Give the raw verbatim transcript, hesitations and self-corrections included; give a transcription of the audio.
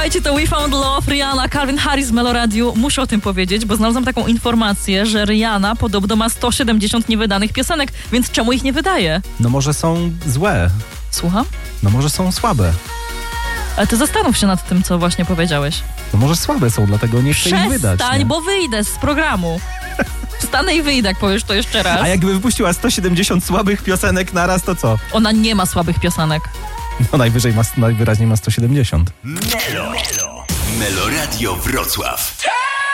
Słuchajcie, to We Found Love, Rihanna, Calvin Harris w Meloradiu. Muszę o tym powiedzieć, bo znalazłam taką informację, że Rihanna podobno ma sto siedemdziesiąt niewydanych piosenek, więc czemu ich nie wydaje? No może są złe. Słucham? No może są słabe. Ale ty zastanów się nad tym, co właśnie powiedziałeś. No może słabe są, dlatego nie chcę ich wydać. Przestań, Nie? bo wyjdę z programu. Wstanę i wyjdę, jak powiesz to jeszcze raz. A jakby wypuściła sto siedemdziesiąt słabych piosenek naraz, to co? Ona nie ma słabych piosenek. No najwyżej ma, najwyraźniej ma sto siedemdziesiąt. Melo. Melo Radio Wrocław.